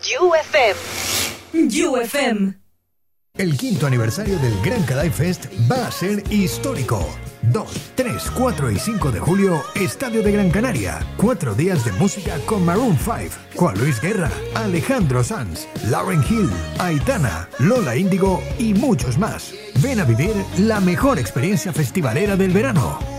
UFM. UFM. El 5º aniversario del Gran Canal Fest va a ser histórico. 2, 3, 4 y 5 de julio, Estadio de Gran Canaria. 4 días de música con Maroon 5, Juan Luis Guerra, Alejandro Sanz, Lauryn Hill, Aitana, Lola Índigo y muchos más. Ven a vivir la mejor experiencia festivalera del verano.